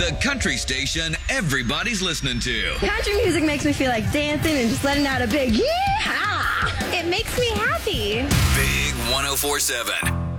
the country station everybody's listening to. Country music makes me feel like dancing and just letting out a big yeehaw. It makes me happy. Big 104.7.